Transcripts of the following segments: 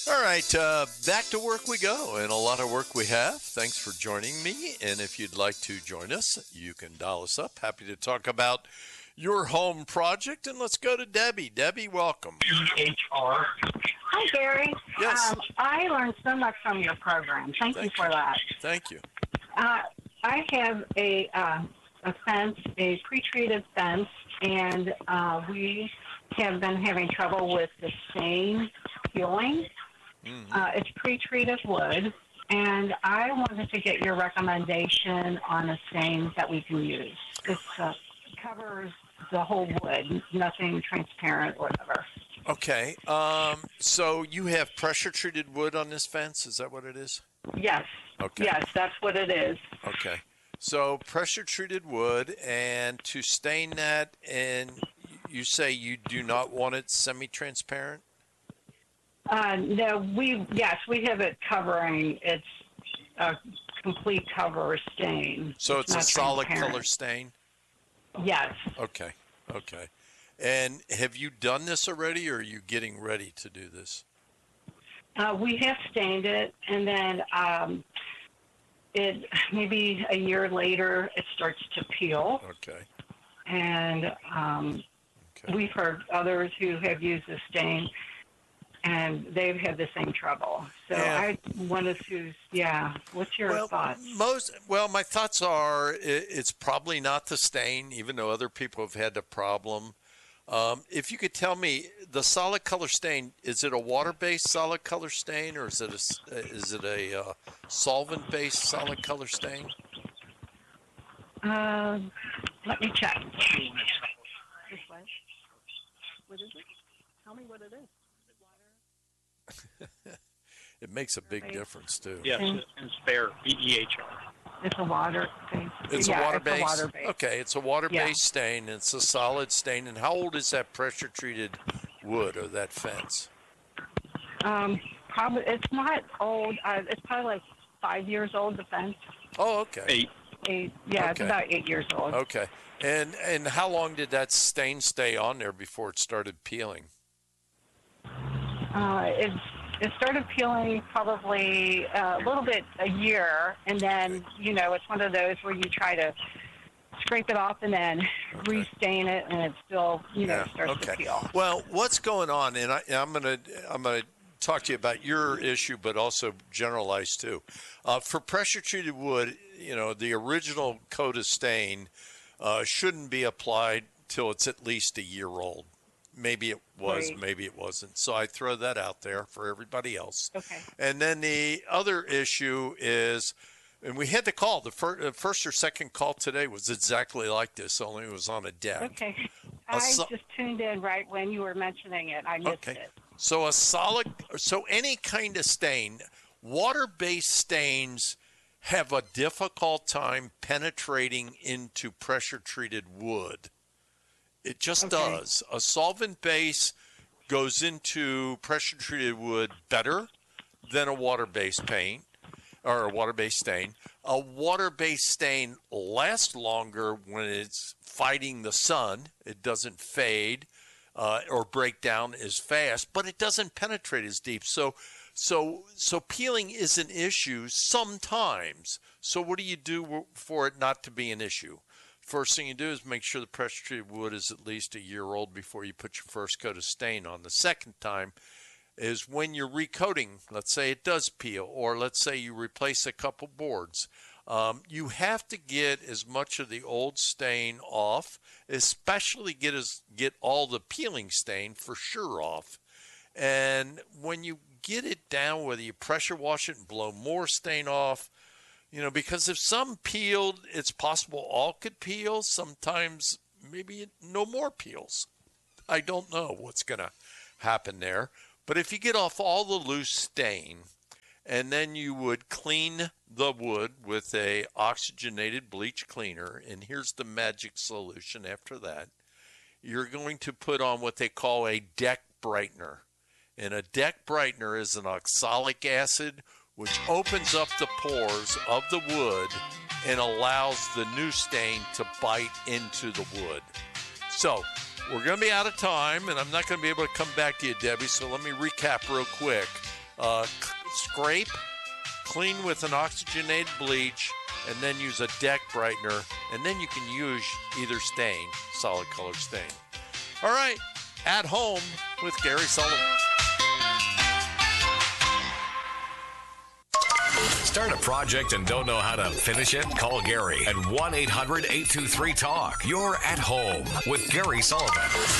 All right, back to work we go, and a lot of work we have. Thanks for joining me, and if you'd like to join us, you can dial us up. Happy to talk about your home project, and let's go to Debbie. Debbie, welcome. EHR. Hi, Gary. Yes. I learned so much from your program. Thank you for that. Thank you. I have a fence, a pre-treated fence, and we have been having trouble with the stain peeling. It's pre-treated wood, and I wanted to get your recommendation on a stain that we can use. This covers the whole wood, nothing transparent or whatever. Okay, so you have pressure-treated wood on this fence? Is that what it is? Yes. Okay. Yes, that's what it is. Okay. So pressure-treated wood, and to stain that, and you say you do not want it semi-transparent? No, we have it covering. It's a complete cover stain. So it's a solid transparent. color stain? Yes. Okay. And have you done this already, or are you getting ready to do this? We have stained it, and then it maybe a year later it starts to peel. Okay. And we've heard others who have used the stain, and they've had the same trouble. So I wanted to, what's your thoughts? My thoughts are it's probably not the stain, even though other people have had the problem. If you could tell me, the solid color stain, is it a water-based solid color stain, or is it a solvent-based solid color stain? Let me check. This way. What is it? Tell me what it is. It makes a big difference, too. Yes, and spare, EHR. It's a water base. It's a water-based? It's a water base. Okay, it's a water-based stain. It's a solid stain. And how old is that pressure-treated wood or that fence? Probably, it's not old. It's probably like 5 years old, the fence. Oh, okay. 8. Yeah, it's about 8 years old. Okay. And how long did that stain stay on there before it started peeling? It started peeling probably a little bit a year, and then, it's one of those where you try to scrape it off and then restain it, and it still, starts to peel. Well, what's going on, and I'm gonna talk to you about your issue, but also generalize too. For pressure-treated wood, the original coat of stain shouldn't be applied till it's at least a year old. Maybe it was, maybe it wasn't. So I throw that out there for everybody else. Okay. And then the other issue is, and we had the call, the first or second call today was exactly like this, only it was on a deck. Okay. I just tuned in right when you were mentioning it. I missed it. So any kind of stain, water-based stains have a difficult time penetrating into pressure-treated wood. It just does. A solvent base goes into pressure-treated wood better than a water-based paint or a water-based stain. A water-based stain lasts longer when it's fighting the sun. It doesn't fade or break down as fast, but it doesn't penetrate as deep. So peeling is an issue sometimes. So what do you do for it not to be an issue? First thing you do is make sure the pressure-treated wood is at least a year old before you put your first coat of stain on. The second time is when you're recoating. Let's say it does peel, or let's say you replace a couple boards. You have to get as much of the old stain off, especially get all the peeling stain for sure off. And when you get it down, whether you pressure wash it and blow more stain off, because if some peeled, it's possible all could peel. Sometimes maybe no more peels. I don't know what's going to happen there. But if you get off all the loose stain, and then you would clean the wood with a oxygenated bleach cleaner, and here's the magic solution after that. You're going to put on what they call a deck brightener. And a deck brightener is an oxalic acid which opens up the pores of the wood and allows the new stain to bite into the wood. So we're going to be out of time, and I'm not going to be able to come back to you, Debbie, so let me recap real quick. Scrape, clean with an oxygenated bleach, and then use a deck brightener, and then you can use either stain, solid color stain. All right, At Home with Gary Sullivan. Start a project and don't know how to finish it? Call Gary at 1-800-823-TALK. You're At Home with Gary Sullivan.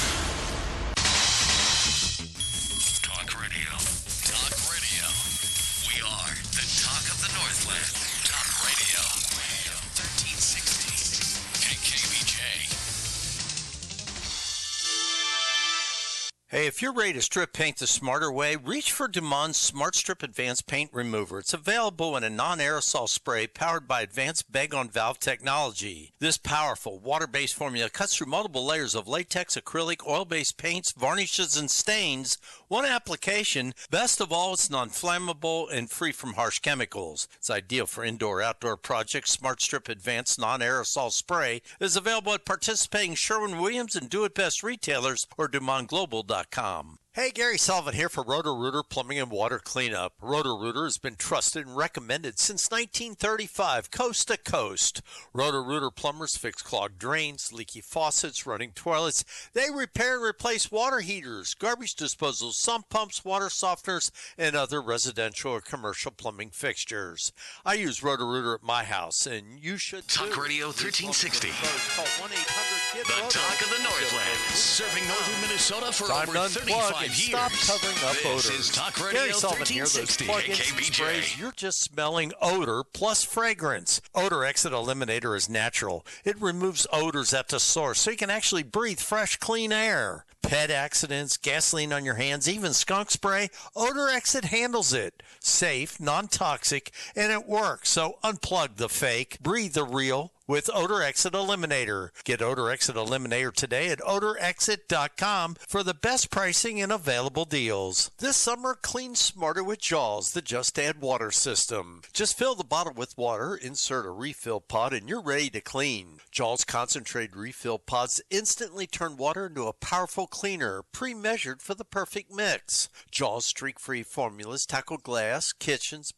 Talk radio. Talk radio. We are the talk of the Northland. Talk radio. 1360 KKBJ. Hey, if you're ready to strip paint the smarter way, reach for Dumont Smart Strip Advanced Paint Remover. It's available in a non-aerosol spray powered by advanced bag-on-valve technology. This powerful water-based formula cuts through multiple layers of latex, acrylic, oil-based paints, varnishes, and stains. One application. Best of all, it's non-flammable and free from harsh chemicals. It's ideal for indoor-outdoor projects. Smart Strip Advanced Non-Aerosol Spray is available at participating Sherwin-Williams and Do-It-Best retailers or DumontGlobal.com. Hey, Gary Sullivan here for Roto-Rooter Plumbing and Water Cleanup. Roto-Rooter has been trusted and recommended since 1935, coast to coast. Roto-Rooter plumbers fix clogged drains, leaky faucets, running toilets. They repair and replace water heaters, garbage disposals, sump pumps, water softeners, and other residential or commercial plumbing fixtures. I use Roto-Rooter at my house, and you should too. Talk Radio 1360. Call 1-800-GET The talk of the Northland. Serving northern Minnesota for Time over to 35 unplug and years. stop covering up odors. This is Talk Radio Gary Sullivan here. Those 1360 plug-ins and KKBJ. sprays, you're just smelling odor plus fragrance. Odor Exit Eliminator is natural. It removes odors at the source so you can actually breathe fresh, clean air. Pet accidents, gasoline on your hands, even skunk spray, Odor Exit handles it. Safe, non-toxic, and it works. So unplug the fake, breathe the real with Odor Exit Eliminator. Get Odor Exit Eliminator today at odorexit.com for the best pricing and available deals. This summer, clean smarter with Jaws, the Just Add Water system. Just fill the bottle with water, insert a refill pod, and you're ready to clean. Jaws concentrated refill pods instantly turn water into a powerful cleaner, pre-measured for the perfect mix. Jaws streak-free formulas tackle glass, kitchens.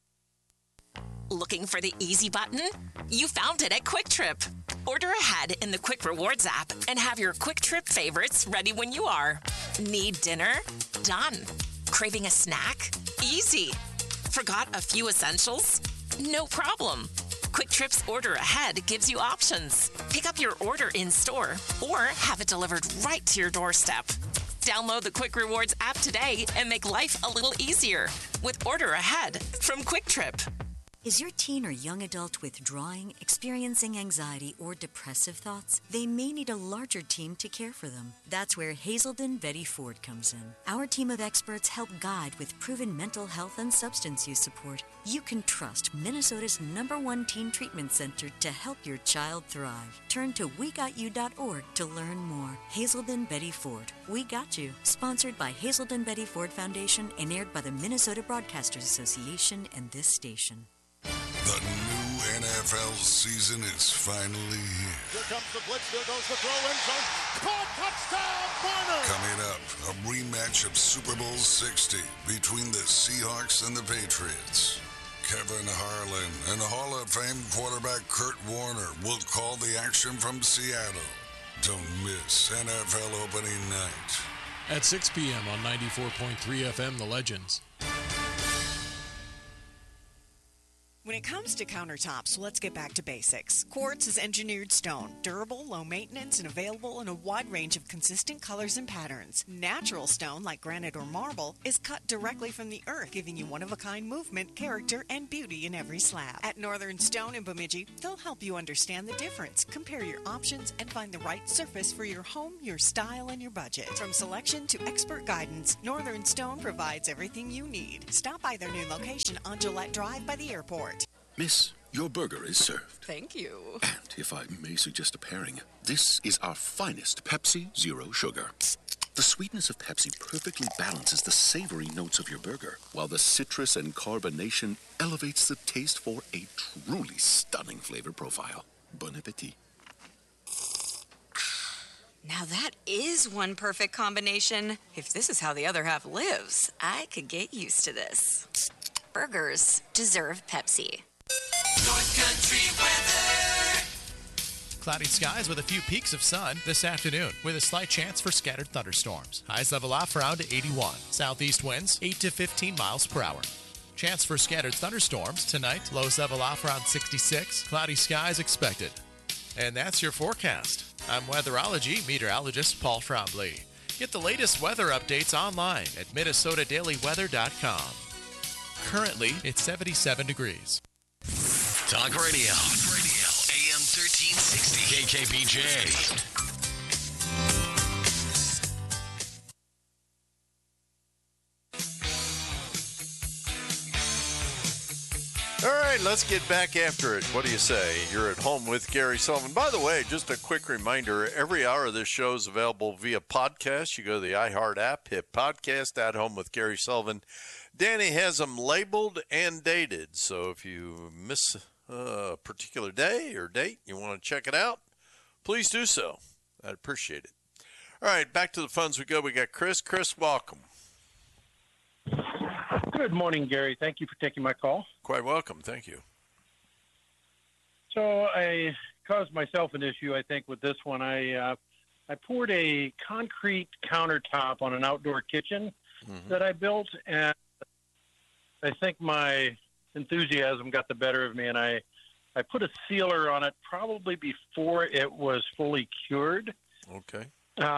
Looking for the easy button? You found it at Quick Trip. Order ahead in the Quick Rewards app and have your Quick Trip favorites ready when you are. Need dinner? Done. Craving a snack? Easy. Forgot a few essentials? No problem. Quick Trip's Order Ahead gives you options. Pick up your order in store or have it delivered right to your doorstep. Download the Quick Rewards app today and make life a little easier with Order Ahead from Quick Trip. Is your teen or young adult withdrawing, experiencing anxiety, or depressive thoughts? They may need a larger team to care for them. That's where Hazelden Betty Ford comes in. Our team of experts help guide with proven mental health and substance use support. You can trust Minnesota's #1 teen treatment center to help your child thrive. Turn to WeGotYou.org to learn more. Hazelden Betty Ford. We Got You. Sponsored by Hazelden Betty Ford Foundation and aired by the Minnesota Broadcasters Association and this station. The new NFL season is finally here. Here comes the blitz, there goes the throw, end zone. Caught, touchdown, Warner! Coming up, a rematch of Super Bowl 60 between the Seahawks and the Patriots. Kevin Harlan and Hall of Fame quarterback Kurt Warner will call the action from Seattle. Don't miss NFL opening night. At 6 p.m. on 94.3 FM, The Legends. When it comes to countertops, let's get back to basics. Quartz is engineered stone, durable, low maintenance, and available in a wide range of consistent colors and patterns. Natural stone, like granite or marble, is cut directly from the earth, giving you one-of-a-kind movement, character, and beauty in every slab. At Northern Stone in Bemidji, they'll help you understand the difference, compare your options, and find the right surface for your home, your style, and your budget. From selection to expert guidance, Northern Stone provides everything you need. Stop by their new location on Gillette Drive by the airport. Miss, your burger is served. Thank you. And if I may suggest a pairing, this is our finest Pepsi Zero Sugar. The sweetness of Pepsi perfectly balances the savory notes of your burger, while the citrus and carbonation elevates the taste for a truly stunning flavor profile. Bon appetit. Now that is one perfect combination. If this is how the other half lives, I could get used to this. Burgers deserve Pepsi. North Country weather. Cloudy skies with a few peaks of sun this afternoon, with a slight chance for scattered thunderstorms. Highs level off around 81. Southeast winds 8 to 15 miles per hour. Chance for scattered thunderstorms tonight. Lows level off around 66. Cloudy skies expected. And that's your forecast. I'm weatherology meteorologist Paul Trombley. Get the latest weather updates online at minnesotadailyweather.com. Currently, it's 77 degrees. Talk radio. AM 1360. KKBJ. All right, let's get back after it. What do you say? You're at home with Gary Sullivan. By the way, just a quick reminder, every hour of this show is available via podcast. You go to the iHeart app, hit podcast, At Home with Gary Sullivan. Danny has them labeled and dated, so if you miss a particular day or date, you want to check it out, please do so. I'd appreciate it. All right, back to the phones we go. We got Chris. Chris, welcome. Good morning, Gary. Thank you for taking my call. Quite welcome. Thank you. So I caused myself an issue, I think, with this one. I poured a concrete countertop on an outdoor kitchen that I built, and I think my enthusiasm got the better of me, and I put a sealer on it probably before it was fully cured. Okay.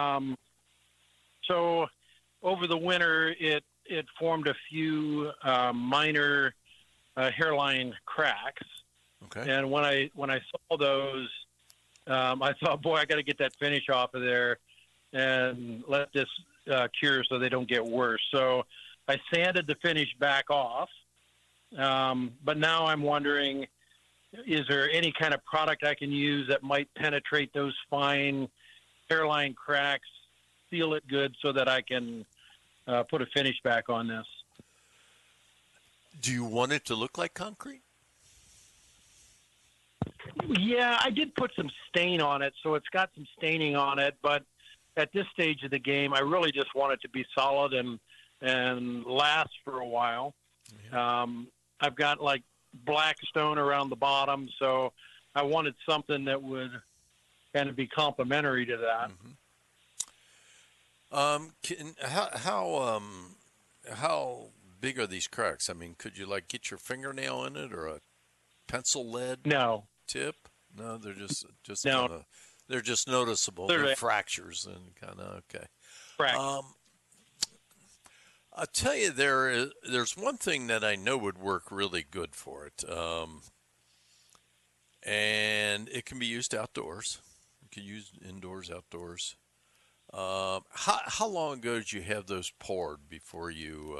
So over the winter, it formed a few minor hairline cracks. Okay. And when I saw those, I thought, boy, I got to get that finish off of there and let this cure so they don't get worse. So I sanded the finish back off. But now I'm wondering, is there any kind of product I can use that might penetrate those fine hairline cracks, seal it good so that I can put a finish back on this? Do you want it to look like concrete? Yeah, I did put some stain on it, so it's got some staining on it. But at this stage of the game, I really just want it to be solid and last for a while. Yeah. I've got like black stone around the bottom, so I wanted something that would kind of be complementary to that. How big are these cracks? I mean, could you like get your fingernail in it or a pencil lead tip? No, they're just no. Kinda, they're just noticeable. They're fractures and kind of okay. Right. I'll tell you, there's one thing that I know would work really good for it, and it can be used outdoors. You can use indoors, outdoors. How long ago did you have those poured before you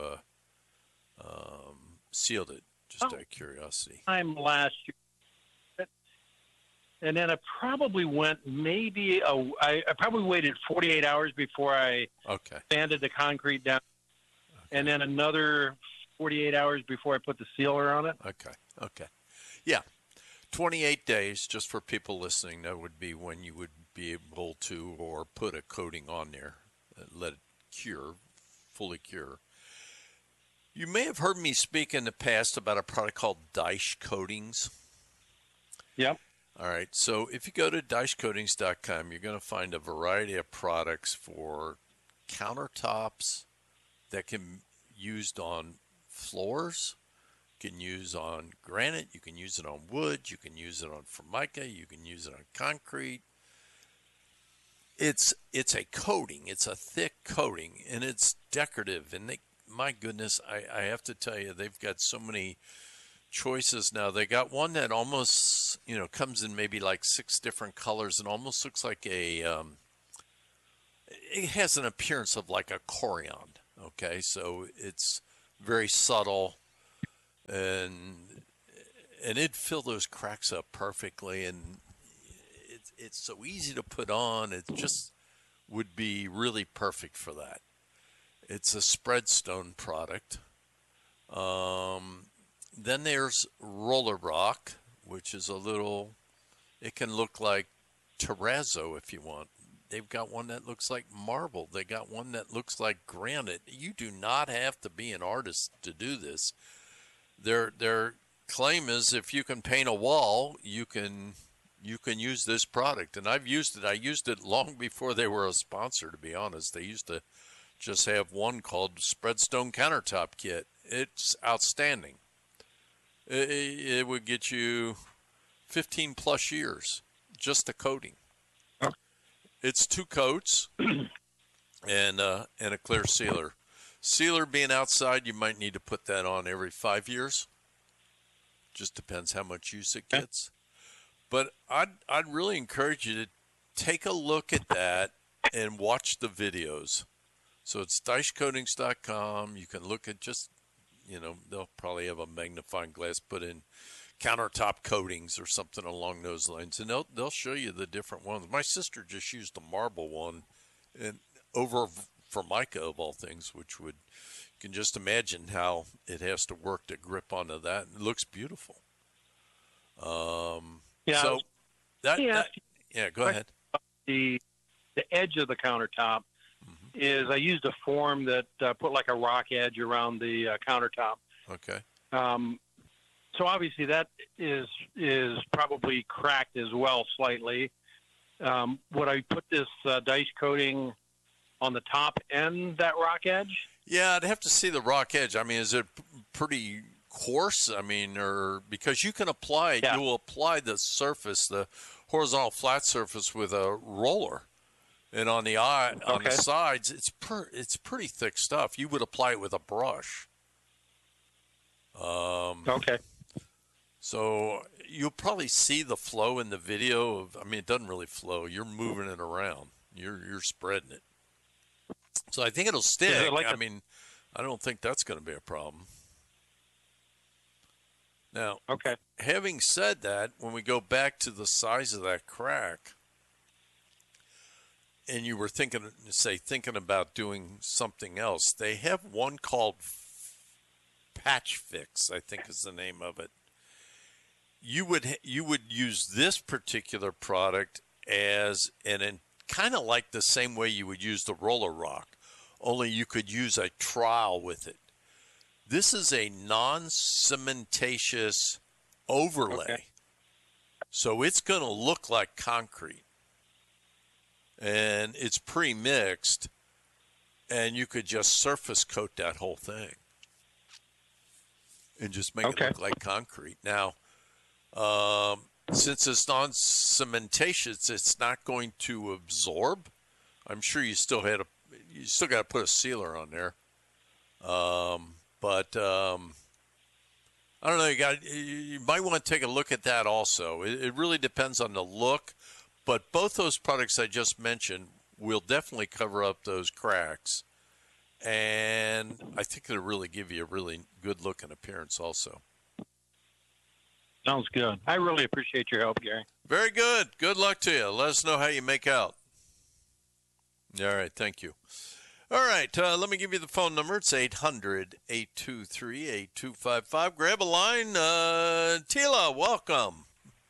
sealed it? Just out of curiosity. Time last year, and then I probably went I probably waited 48 hours before I sanded the concrete down, and then another 48 hours before I put the sealer on it. Okay. Yeah, 28 days. Just for people listening, that would be when you would be able to or put a coating on there, let it cure, fully cure. You may have heard me speak in the past about a product called Daesh Coatings. Yep. All right. So if you go to daeshcoatings.com, you're going to find a variety of products for countertops that can be used on floors. You can use on granite. You can use it on wood. You can use it on formica. You can use it on concrete. It's a coating. It's a thick coating, and it's decorative. And my goodness, I have to tell you, they've got so many choices now. They got one that almost, comes in maybe like 6 different colors and almost looks like it has an appearance of like a corian. Okay, so it's very subtle, and it'd fill those cracks up perfectly, and it's so easy to put on. It just would be really perfect for that. It's a Spreadstone product. Then there's Roller Rock, which is it can look like terrazzo if you want. They've got one that looks like marble. They got one that looks like granite. You do not have to be an artist to do this. Their claim is if you can paint a wall, you can use this product. And I've used it. I used it long before they were a sponsor, to be honest. They used to just have one called Spreadstone Countertop Kit. It's outstanding. It would get you 15 plus years, just a coating. Oh. It's 2 coats and a clear sealer. Sealer being outside, you might need to put that on every 5 years. Just depends how much use it gets. But I'd really encourage you to take a look at that and watch the videos. So it's DeichCoatings.com. You can look at just, they'll probably have a magnifying glass put in countertop coatings or something along those lines, and they'll show you the different ones. My sister just used the marble one, and over Formica of all things, which you can just imagine how it has to work to grip onto that. It looks beautiful. Go ahead. The edge of the countertop is I used a form that put like a rock edge around the countertop. Okay. So obviously that is probably cracked as well slightly. Would I put this dice coating on the top and that rock edge? Yeah, I'd have to see the rock edge. I mean, is it pretty coarse? I mean, or because you can apply, you'll apply the surface, the horizontal flat surface with a roller, and on the on the sides, it's pretty thick stuff. You would apply it with a brush. Okay. So you'll probably see the flow in the video. It doesn't really flow. You're moving it around. You're spreading it. So I think it'll stick. I don't think that's going to be a problem. Now, having said that, when we go back to the size of that crack, and you were thinking about doing something else, they have one called Patch Fix, I think is the name of it. You would use this particular product as kind of like the same way you would use the roller rock, only you could use a trowel with it. This is a non-cementatious overlay, so it's going to look like concrete, and it's pre-mixed, and you could just surface coat that whole thing and just make it look like concrete. Now, since it's non-cementatious, it's not going to absorb. I'm sure you still got to put a sealer on there. But I don't know. You might want to take a look at that also. It really depends on the look, but both those products I just mentioned will definitely cover up those cracks, and I think it'll really give you a really good look and appearance also. Sounds good. I really appreciate your help, Gary. Very good. Good luck to you. Let us know how you make out. All right. Thank you. All right. Let me give you the phone number. It's 800-823-8255. Grab a line. Tila, welcome.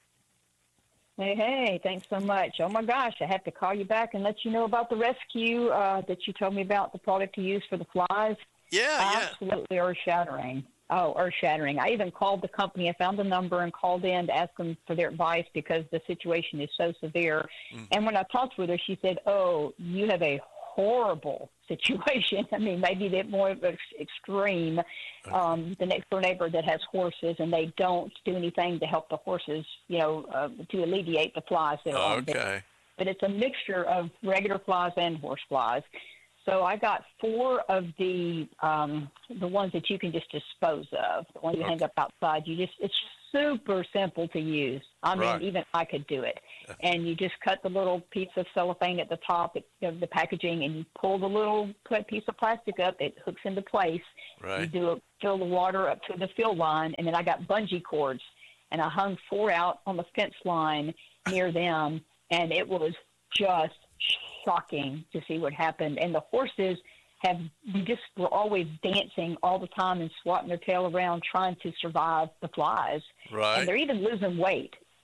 Hey, thanks so much. Oh, my gosh, I have to call you back and let you know about the rescue that you told me about, the product to use for the flies. Absolutely earth-shattering. Oh, earth-shattering. I even called the company. I found the number and called in to ask them for their advice because the situation is so severe. And when I talked with her, she said, oh, you have a horrible situation. I mean, maybe they're more extreme. The next door neighbor that has horses, and they don't do anything to help the horses, to alleviate the flies that are on there. But it's a mixture of regular flies and horse flies. So I got 4 of the ones that you can just dispose of, the one you hang up outside. It's super simple to use. I mean, even I could do it. And you just cut the little piece of cellophane at the top of the packaging, and you pull the little piece of plastic up. It hooks into place. You fill the water up to the fill line, and then I got bungee cords, and I hung 4 out on the fence line near them, and it was just shocking to see what happened. And the horses were always dancing all the time and swatting their tail around trying to survive the flies. And they're even losing weight.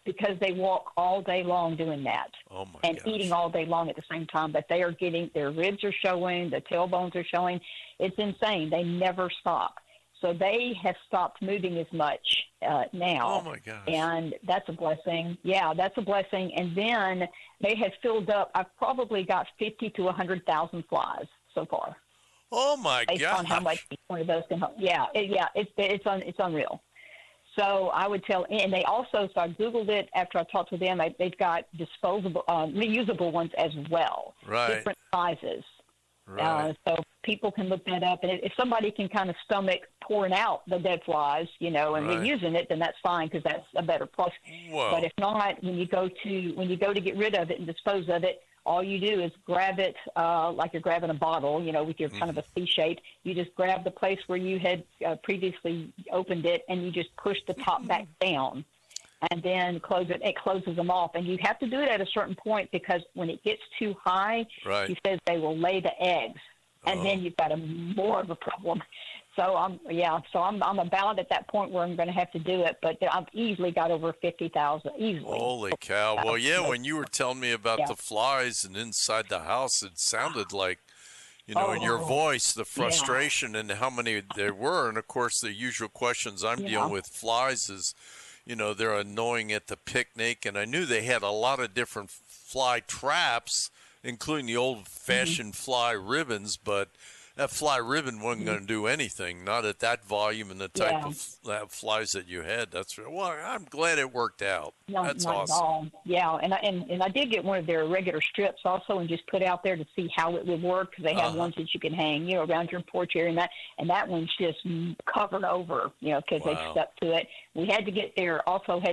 because they walk all day long doing that. Oh my and gosh. Eating all day long at the same time. But they are getting, their ribs are showing, the tailbones are showing. It's insane. They never stop. So they have stopped moving as much now. Oh my gosh. And that's a blessing. Yeah, that's a blessing. And then they have filled up. I've probably got 50 to 100,000 flies so far. Oh my based gosh. on how much each one of those can help. Yeah, it's unreal. So I would tell, and they also, so I Googled it after I talked to them, they've got disposable, reusable ones as well. Right. Different sizes. Right. So people can look that up. And if somebody can kind of stomach pouring out the dead flies, and Right. reusing it, then that's fine because that's a better plus. Whoa. But if not, when you go to get rid of it and dispose of it, all you do is grab it like you're grabbing a bottle, with your kind of a C shape. You just grab the place where you had previously opened it, and you just push the top back down, and then close it. It closes them off, and you have to do it at a certain point because when it gets too high, Right. he says they will lay the eggs, and then you've got more of a problem. So I'm about at that point where I'm going to have to do it, but I've easily got over 50,000 easily. Holy cow. Well, yeah, when you were telling me about Yeah. the flies and inside the house, it sounded like, in your voice, the frustration and how many there were. And, of course, the usual questions I'm dealing with flies is, they're annoying at the picnic. And I knew they had a lot of different fly traps, including the old-fashioned fly ribbons, but that fly ribbon wasn't going to do anything, not at that volume and the type of flies that you had. I'm glad it worked out. No, That's not awesome. at all. Yeah, and I did get one of their regular strips also, and just put out there to see how it would work because they have ones that you can hang, around your porch area, and that one's just covered over, because they stuck to it. We had to get their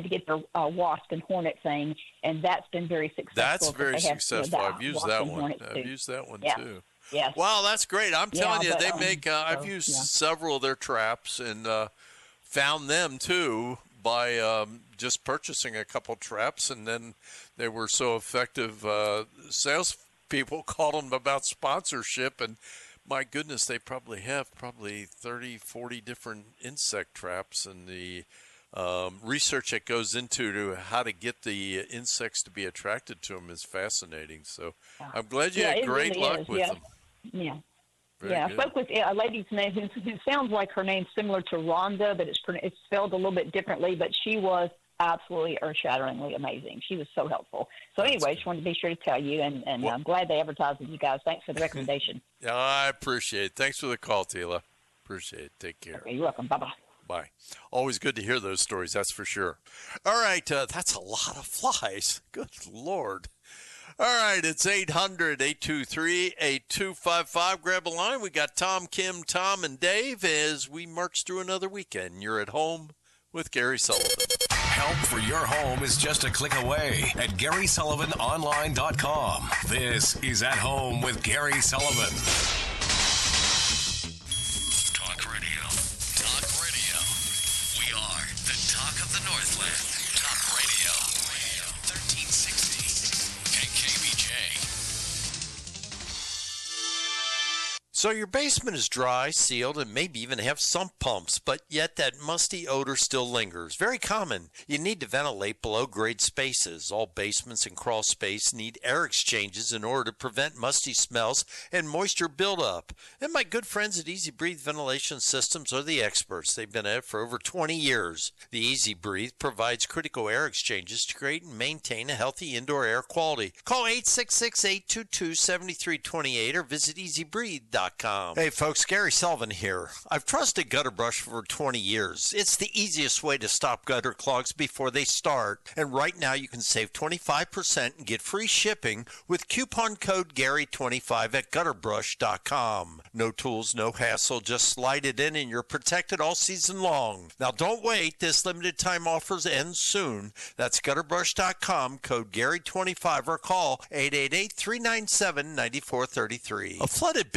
wasp and hornet thing, and that's been very successful. That's very successful. that I've used wasp that and one. hornet I've too. used that one Yeah. too. Yes. Wow, that's great. I'm telling you, but, they make. I've used several of their traps and found them too by just purchasing a couple traps, and then they were so effective. Salespeople called them about sponsorship, and my goodness, they probably have 30, 40 different insect traps, and the research that goes into how to get the insects to be attracted to them is fascinating. So I'm glad you had great luck with them. Yeah. Very I good. spoke with a lady's name who sounds like her name's similar to Rhonda, but it's spelled a little bit differently. But she was absolutely earth-shatteringly amazing. She was so helpful. So anyway, just wanted to be sure to tell you, and I'm glad they advertised with you guys. Thanks for the recommendation. Yeah, I appreciate it. Thanks for the call, Tila. Appreciate it. Take care. Okay, you're welcome. Bye-bye. Bye. Always good to hear those stories, that's for sure. All right, that's a lot of flies. Good Lord. All right, it's 800-823-8255. Grab a line. We got Tom, Kim, Tom, and Dave as we march through another weekend. You're at home with Gary Sullivan. Help for your home is just a click away at GarySullivanOnline.com. This is At Home with Gary Sullivan. Talk radio. Talk radio. We are the talk of the Northland. Talk radio. 1360 KKBJ. So your basement is dry, sealed, and maybe even have sump pumps, but yet that musty odor still lingers. Very common. You need to ventilate below-grade spaces. All basements and crawl space need air exchanges in order to prevent musty smells and moisture buildup. And my good friends at Easy Breathe Ventilation Systems are the experts. They've been at it for over 20 years. The Easy Breathe provides critical air exchanges to create and maintain a healthy indoor air quality. Call 866-822-7328 or visit easybreathe.com. Hey folks, Gary Sullivan here. I've trusted Gutter Brush for 20 years. It's the easiest way to stop gutter clogs before they start. And right now you can save 25% and get free shipping with coupon code Gary25 at gutterbrush.com. No tools, no hassle, just slide it in and you're protected all season long. Now don't wait, this limited time offers end soon. That's gutterbrush.com, code Gary25 or call 888-397-9433. A flooded basement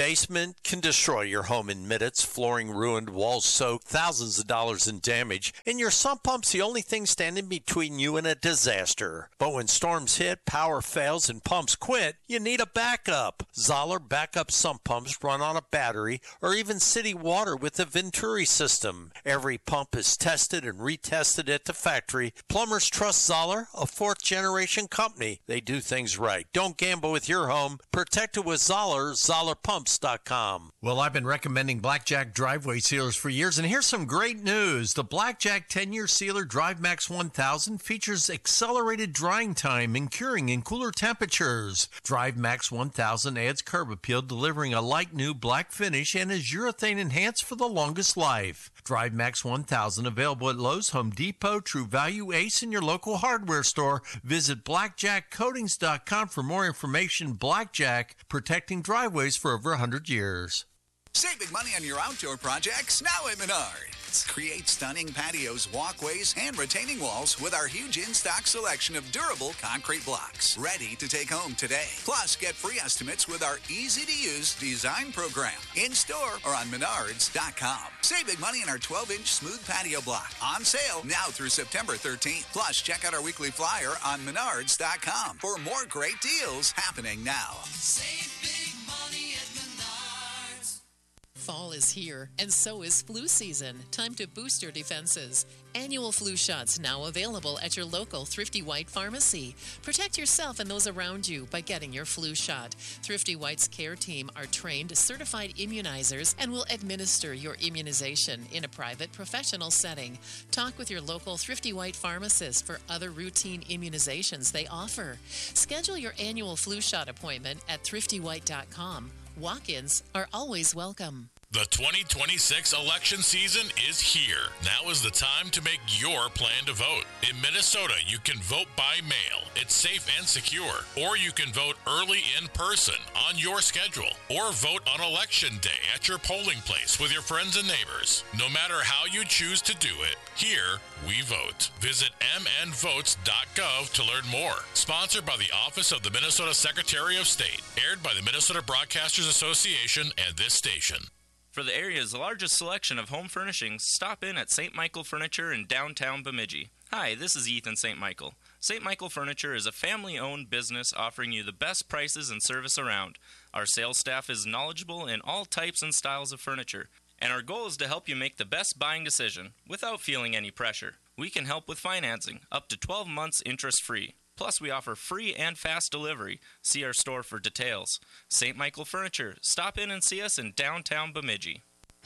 accident can destroy your home in minutes. Flooring ruined, walls soaked, thousands of dollars in damage. And your sump pump's the only thing standing between you and a disaster. But when storms hit, power fails, and pumps quit, you need a backup. Zoller backup sump pumps run on a battery or even city water with the Venturi system. Every pump is tested and retested at the factory. Plumbers trust Zoller, a fourth-generation company. They do things right. Don't gamble with your home. Protect it with Zoller, ZollerPumps.com. Well, I've been recommending Blackjack driveway sealers for years, and here's some great news. The Blackjack 10-year sealer DriveMax 1000 features accelerated drying time and curing in cooler temperatures. DriveMax 1000 adds curb appeal, delivering a light new black finish, and is urethane enhanced for the longest life. DriveMax 1000 available at Lowe's, Home Depot, True Value, Ace, and your local hardware store. Visit blackjackcoatings.com for more information. Blackjack, protecting driveways for over 100 years. Save big money on your outdoor projects now at Menards. Create stunning patios, walkways, and retaining walls with our huge in-stock selection of durable concrete blocks. Ready to take home today. Plus, get free estimates with our easy-to-use design program. In-store or on Menards.com. Save big money on our 12-inch smooth patio block. On sale now through September 13th. Plus, check out our weekly flyer on Menards.com for more great deals happening now. Save big money at Menards. Fall is here, and so is flu season. Time to boost your defenses. Annual flu shots now available at your local Thrifty White pharmacy. Protect yourself and those around you by getting your flu shot. Thrifty White's care team are trained, certified immunizers and will administer your immunization in a private, professional setting. Talk with your local Thrifty White pharmacist for other routine immunizations they offer. Schedule your annual flu shot appointment at thriftywhite.com. Walk-ins are always welcome. The 2026 election season is here. Now is the time to make your plan to vote. In Minnesota, you can vote by mail. It's safe and secure. Or you can vote early in person on your schedule. Or vote on election day at your polling place with your friends and neighbors. No matter how you choose to do it, here we vote. Visit mnvotes.gov to learn more. Sponsored by the Office of the Minnesota Secretary of State. Aired by the Minnesota Broadcasters Association and this station. For the area's largest selection of home furnishings, stop in at St. Michael Furniture in downtown Bemidji. Hi, this is Ethan St. Michael. St. Michael Furniture is a family-owned business offering you the best prices and service around. Our sales staff is knowledgeable in all types and styles of furniture, and our goal is to help you make the best buying decision without feeling any pressure. We can help with financing, up to 12 months interest-free. Plus, we offer free and fast delivery. See our store for details. St. Michael Furniture. Stop in and see us in downtown Bemidji.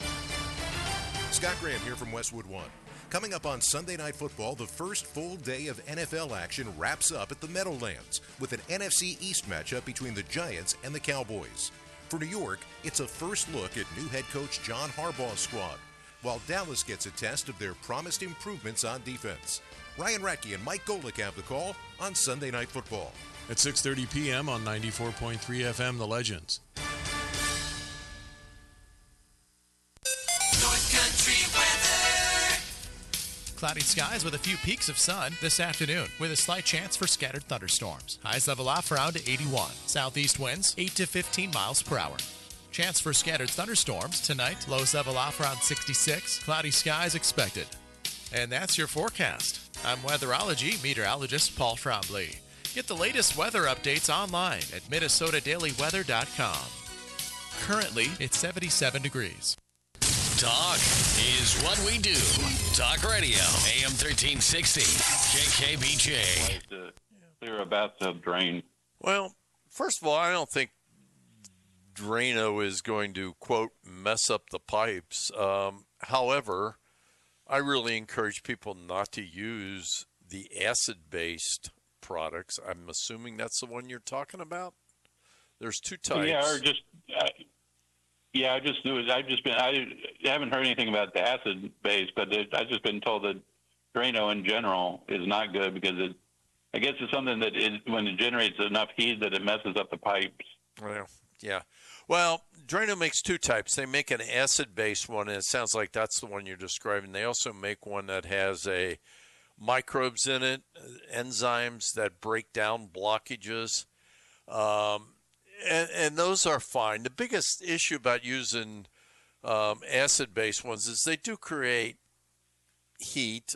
Scott Graham here from Westwood One. Coming up on Sunday Night Football, the first full day of NFL action wraps up at the Meadowlands with an NFC East matchup between the Giants and the Cowboys. For New York, it's a first look at new head coach John Harbaugh's squad, while Dallas gets a test of their promised improvements on defense. Ryan Radke and Mike Golick have the call on Sunday Night Football. At 6:30 p.m. on 94.3 FM, The Legends. North Country weather. Cloudy skies with a few peaks of sun this afternoon, with a slight chance for scattered thunderstorms. Highs level off around 81. Southeast winds 8 to 15 miles per hour. Chance for scattered thunderstorms tonight. Lows level off around 66. Cloudy skies expected. And that's your forecast. I'm weatherology meteorologist Paul Trombley. Get the latest weather updates online at minnesotadailyweather.com. Currently, it's 77 degrees. Talk is what we do. Talk radio, AM 1360, KKBJ. Clear a bathtub drain. Well, first of all, I don't think Drano is going to, quote, mess up the pipes. However, I really encourage people not to use the acid-based products. I'm assuming that's the one you're talking about. There's two types. Yeah, or just I haven't heard anything about the acid base, but I've just been told that Drano in general is not good because I guess it's something that when it generates enough heat that it messes up the pipes. Well, yeah. Well, Drano makes two types. They make an acid-based one, and it sounds like that's the one you're describing. They also make one that has microbes in it, enzymes that break down blockages. and those are fine. The biggest issue about using acid-based ones is they do create heat,